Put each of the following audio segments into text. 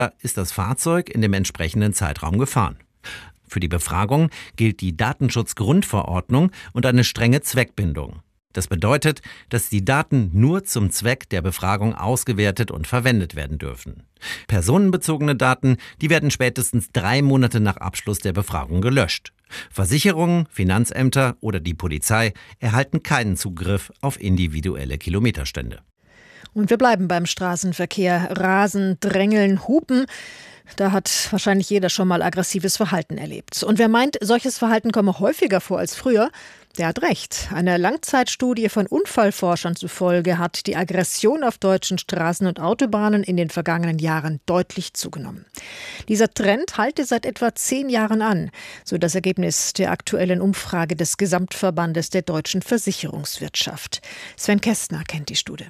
ist das Fahrzeug in dem entsprechenden Zeitraum gefahren. Für die Befragung gilt die Datenschutzgrundverordnung und eine strenge Zweckbindung. Das bedeutet, dass die Daten nur zum Zweck der Befragung ausgewertet und verwendet werden dürfen. Personenbezogene Daten, die werden spätestens 3 Monate nach Abschluss der Befragung gelöscht. Versicherungen, Finanzämter oder die Polizei erhalten keinen Zugriff auf individuelle Kilometerstände. Und wir bleiben beim Straßenverkehr. Rasen, Drängeln, Hupen. Da hat wahrscheinlich jeder schon mal aggressives Verhalten erlebt. Und wer meint, solches Verhalten komme häufiger vor als früher, der hat recht. Einer Langzeitstudie von Unfallforschern zufolge hat die Aggression auf deutschen Straßen und Autobahnen in den vergangenen Jahren deutlich zugenommen. Dieser Trend halte seit etwa 10 Jahren an, so das Ergebnis der aktuellen Umfrage des Gesamtverbandes der deutschen Versicherungswirtschaft. Sven Kästner kennt die Studie.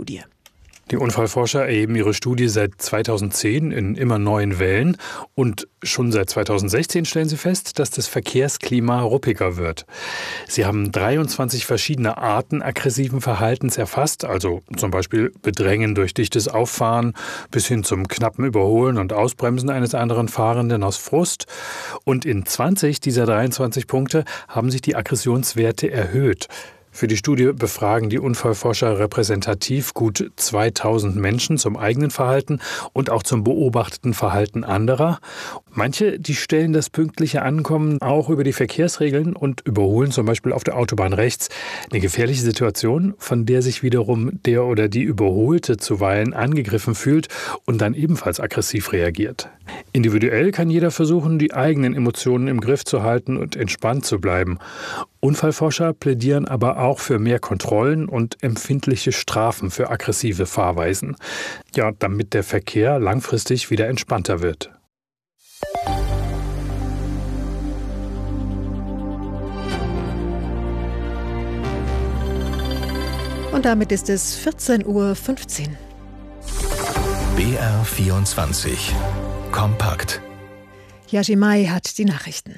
Die Unfallforscher erheben ihre Studie seit 2010 in immer neuen Wellen und schon seit 2016 stellen sie fest, dass das Verkehrsklima ruppiger wird. Sie haben 23 verschiedene Arten aggressiven Verhaltens erfasst, also zum Beispiel Bedrängen durch dichtes Auffahren bis hin zum knappen Überholen und Ausbremsen eines anderen Fahrenden aus Frust. Und in 20 dieser 23 Punkte haben sich die Aggressionswerte erhöht. Für die Studie befragen die Unfallforscher repräsentativ gut 2000 Menschen zum eigenen Verhalten und auch zum beobachteten Verhalten anderer. Manche, die stellen das pünktliche Ankommen auch über die Verkehrsregeln und überholen zum Beispiel auf der Autobahn rechts. Eine gefährliche Situation, von der sich wiederum der oder die Überholte zuweilen angegriffen fühlt und dann ebenfalls aggressiv reagiert. Individuell kann jeder versuchen, die eigenen Emotionen im Griff zu halten und entspannt zu bleiben. Unfallforscher plädieren aber auch für mehr Kontrollen und empfindliche Strafen für aggressive Fahrweisen. Ja, damit der Verkehr langfristig wieder entspannter wird. Und damit ist es 14:15 Uhr. BR24 Kompakt. Yashimai hat die Nachrichten.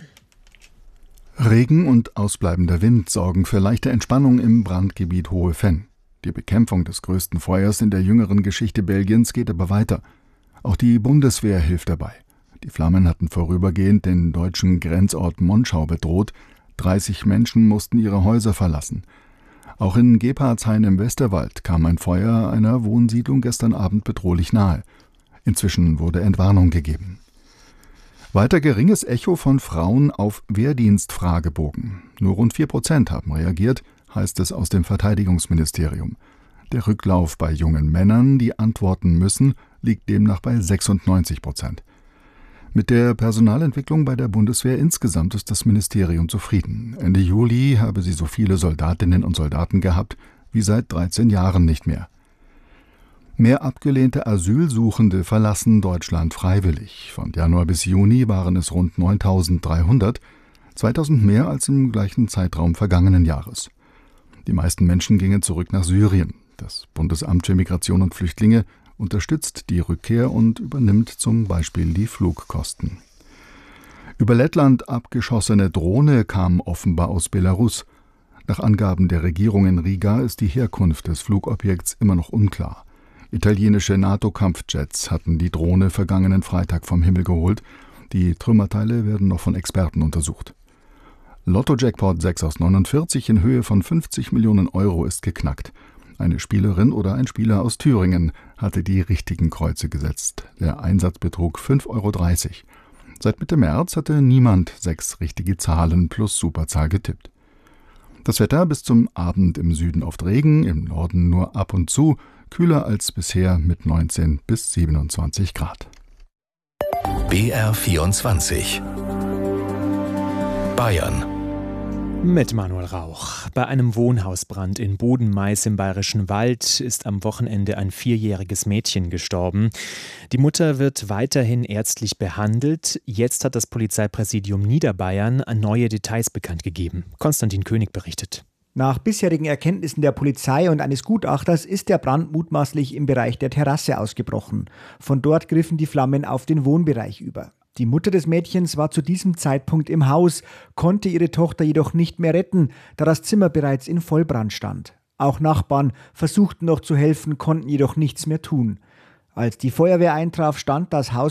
Regen und ausbleibender Wind sorgen für leichte Entspannung im Brandgebiet Hohe Venn. Die Bekämpfung des größten Feuers in der jüngeren Geschichte Belgiens geht aber weiter. Auch die Bundeswehr hilft dabei. Die Flammen hatten vorübergehend den deutschen Grenzort Monschau bedroht. 30 Menschen mussten ihre Häuser verlassen. Auch in Gebhardshain im Westerwald kam ein Feuer einer Wohnsiedlung gestern Abend bedrohlich nahe. Inzwischen wurde Entwarnung gegeben. Weiter geringes Echo von Frauen auf Wehrdienstfragebogen. Nur rund 4% haben reagiert, heißt es aus dem Verteidigungsministerium. Der Rücklauf bei jungen Männern, die antworten müssen, liegt demnach bei 96%. Mit der Personalentwicklung bei der Bundeswehr insgesamt ist das Ministerium zufrieden. Ende Juli habe sie so viele Soldatinnen und Soldaten gehabt wie seit 13 Jahren nicht mehr. Mehr abgelehnte Asylsuchende verlassen Deutschland freiwillig. Von Januar bis Juni waren es rund 9.300, 2.000 mehr als im gleichen Zeitraum vergangenen Jahres. Die meisten Menschen gingen zurück nach Syrien. Das Bundesamt für Migration und Flüchtlinge unterstützt die Rückkehr und übernimmt zum Beispiel die Flugkosten. Über Lettland abgeschossene Drohne kam offenbar aus Belarus. Nach Angaben der Regierung in Riga ist die Herkunft des Flugobjekts immer noch unklar. Italienische NATO-Kampfjets hatten die Drohne vergangenen Freitag vom Himmel geholt. Die Trümmerteile werden noch von Experten untersucht. Lotto-Jackpot 6 aus 49 in Höhe von 50 Millionen Euro ist geknackt. Eine Spielerin oder ein Spieler aus Thüringen hatte die richtigen Kreuze gesetzt. Der Einsatz betrug 5,30 Euro. Seit Mitte März hatte niemand 6 richtige Zahlen plus Superzahl getippt. Das Wetter bis zum Abend im Süden oft Regen, im Norden nur ab und zu, kühler als bisher mit 19 bis 27 Grad. BR24 Bayern. Mit Manuel Rauch. Bei einem Wohnhausbrand in Bodenmais im Bayerischen Wald ist am Wochenende ein 4-jähriges Mädchen gestorben. Die Mutter wird weiterhin ärztlich behandelt. Jetzt hat das Polizeipräsidium Niederbayern neue Details bekannt gegeben. Konstantin König berichtet. Nach bisherigen Erkenntnissen der Polizei und eines Gutachters ist der Brand mutmaßlich im Bereich der Terrasse ausgebrochen. Von dort griffen die Flammen auf den Wohnbereich über. Die Mutter des Mädchens war zu diesem Zeitpunkt im Haus, konnte ihre Tochter jedoch nicht mehr retten, da das Zimmer bereits in Vollbrand stand. Auch Nachbarn versuchten noch zu helfen, konnten jedoch nichts mehr tun. Als die Feuerwehr eintraf, stand das Haus